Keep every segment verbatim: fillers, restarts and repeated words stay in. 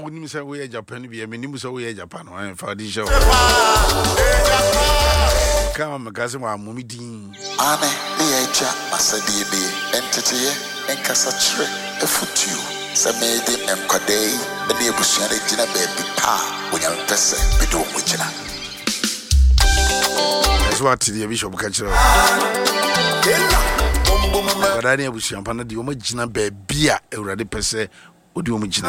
when you say we are Japan, we are minimum so we are Japan, and for the show. Come, cousin, I'm meeting. Anne, the Aja, Masadi, entity, and Cassatre, a foot you. Samedi and Kade, the neighbor Shannon, Gina baby pa, when you're person, be doing which that's what the bishop catch up. But I never see Ampana, the Omagina baby, already per se, would you imagine?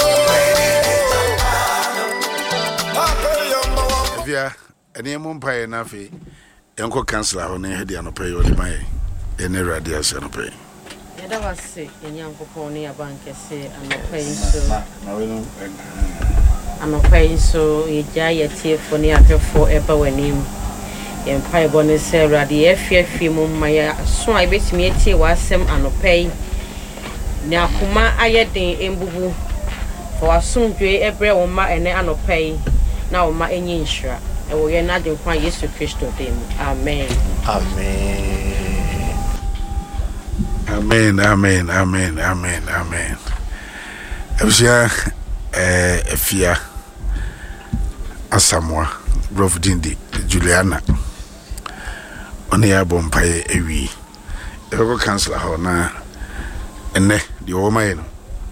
If you are any umpire enough, Uncle Councillor, on a head and pay or the my any radiation of pay. That was sick, and young Pony a bank say, I'm not paying so. I'm not paying so, a giant tear for near forever when him. Empire bonnet Sarah, the F F Mumaya, so I bet me a tear was some and no pay. Now, Kuma, I had the embubu for a soon gray every woman and I no pay. Now, my insura, and we are not in Juan Jesus Christ of them. Amen. Amen. Amen, amen, amen, amen, amen. Ebsia eh efia Asamoah Prof Dindi Juliana Oni ya bompaye ewi Ego councillor ho na enne di o maye no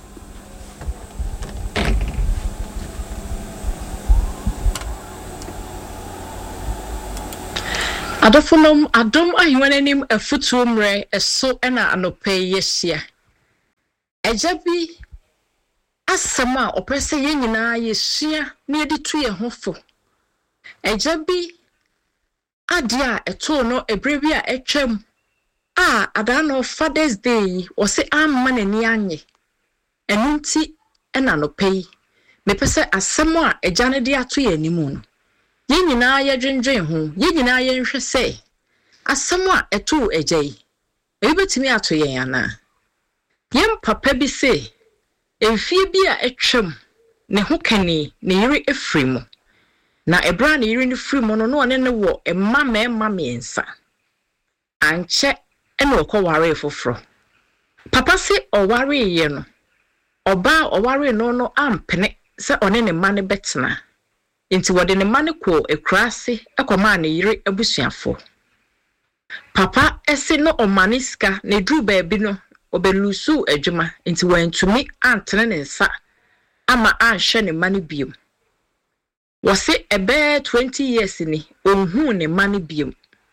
Adofunom adom ahiwanenim afutumre eso ena anope yesia. Ejabi asama opese ye nyina yesua na yedi tu ye hofo. Ejabi adia eto no ebrebi a etwam a adano Father's Day o se amma nani anye. Enu nti ena anope mepese asemo a ejane de ato ye animu no. Ye nyina ye dwendwen ho ye nyina ye nhwe se asem a etu ejai e betimi ato yen ana yem papa bi se emfie bi a etwam ne ho kani ne yiri efrimu na ebra ne yiri ne frimu no no ne ne wo emma mema miensa anche ene okoware foforo papa se oware ye no oba oware no no ampene se one ne ma ne betena Inti wade ne mane ko ekrase ekoma ne yire abusuafo papa ese no omaniska ne dru baabi no obelusu adwuma inti wantumi antene ne nsa ama anhwe ne mane biom wose ebe twenty years ni onhu ne mane biom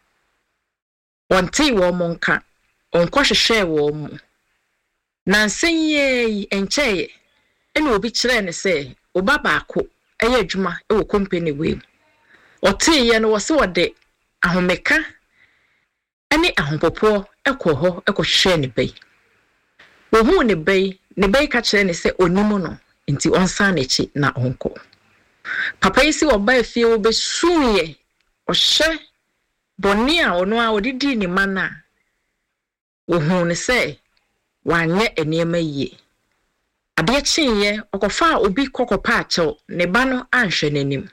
wonte wo monka onkohwehwe wo mu nansenye encheye ene obi kire ne se obabaako eye adwuma e wo company we ote ye no wose wode ahomeka ane ahompopo ekoho ekohwe ne bai wo hu ne bai ne bai ka kire ne se onimu no nti onsa na chi na onko papa yi si oba afie wo besuye ohye boni a ono a odidi ni mana wo hu ne se wanye enema yie ade chinye okofa obi kokopa acho ne ba no anhwe nanim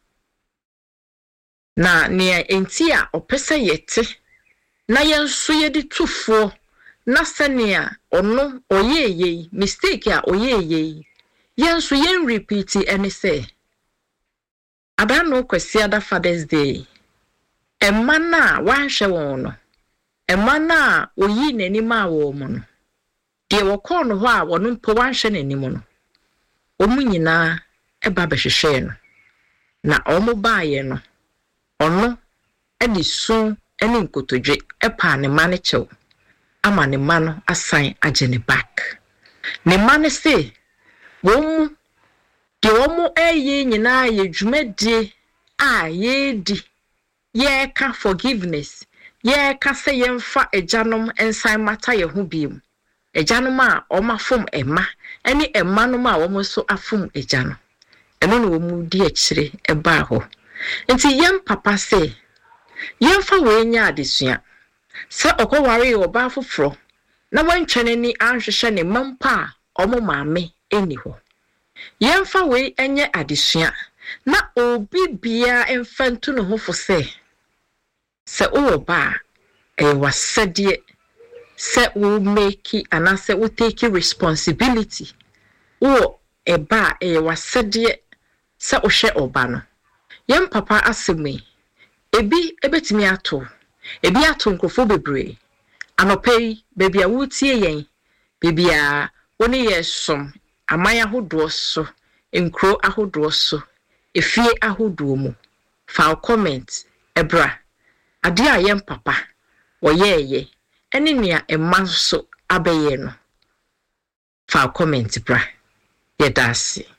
na ne enti a opese yete na yenso yedi tufo na senia ono oyeye mistake a oyeye yenso yen repeat ene se adano kwesi ada Father's Day emma na wanhwe won no emma na oyi nanim a wo mu no de wokọ no ho a wono mpo wanhwe nanim no omu nyina eba behwehwe no na omo baaye no ono edi sun ene nkotodwe epa ne mane chew ama ne ma no asan age ne back ne mane se wo de omo eye nyina ye dwumadie a ye di ye ka forgiveness ye ka se yemfa ejanom ensan mata ye ho biem ejanom a omafom ema ene ema no ma wo so afom ejano eno no mu di akire eba ho nti yem papa se yemfa we nya adesua se okoware oba foforo na wantwene ni anhwehwe ne mampa omo maame eni ho yemfa we enye adesua na obi bia emfantu no ho fo se se oba e wasade se we make and say we take responsibility wo eba e wasede sa ohwe oba no yem papa asemi ebi ebetimi ato ebi ato nkrofo bebre anopai baby a wutie yen baby a woni yesom amaya hodo so enkro ahodo so efie ahodo mu fa comment ebra ade a yem papa woyeye ene nua emma so abeye no fa comment bra yedase